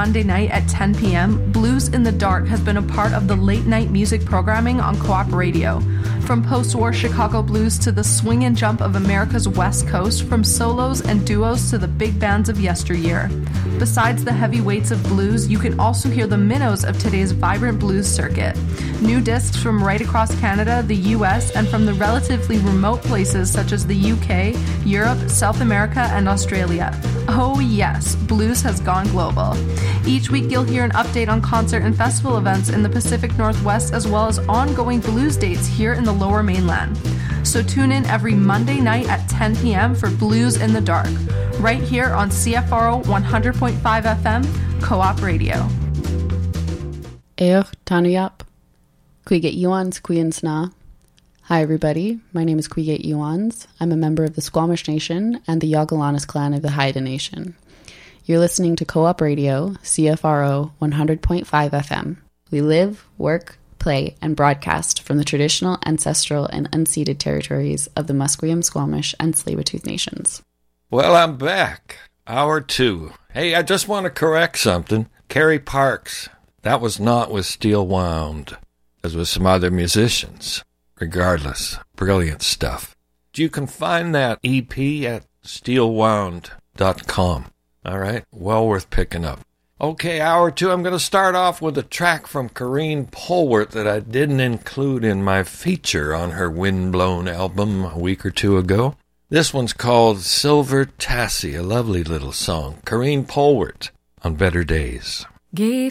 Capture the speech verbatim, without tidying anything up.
Monday night at ten p.m., Blues in the Dark has been a part of the late-night music programming on Co-op Radio. From post-war Chicago blues to the swing and jump of America's West Coast, from solos and duos to the big bands of yesteryear. Besides the heavyweights of blues, you can also hear the minnows of today's vibrant blues circuit. New discs from right across Canada, the U S, and from the relatively remote places such as the U K, Europe, South America, and Australia. Oh yes, blues has gone global. Each week you'll hear an update on concert and festival events in the Pacific Northwest, as well as ongoing blues dates here in the Lower Mainland. So tune in every Monday night at ten p.m. for Blues in the Dark, right here on C F R O one hundred point five F M, Co-op Radio. Eoch Tanuyap, Cuiget Iwans Cuiansna. Hi everybody, my name is Cuiget Iwans. I'm a member of the Squamish Nation and the Yagalanas clan of the Haida Nation. You're listening to Co-op Radio, C F R O one hundred point five F M. We live, work, play, and broadcast from the traditional, ancestral, and unceded territories of the Musqueam, Squamish, and Tsleil-Waututh nations. Well, I'm back. Hour two. Hey, I just want to correct something. Carrie Parks, that was not with Steel Wound, as with some other musicians. Regardless, brilliant stuff. You can find that E P at steel wound dot com. All right, well worth picking up. Okay, hour two, I'm going to start off with a track from Corrine Polwart that I didn't include in my feature on her Windblown album a week or two ago. This one's called Silver Tassie, a lovely little song. Corrine Polwart on Better Days. Gay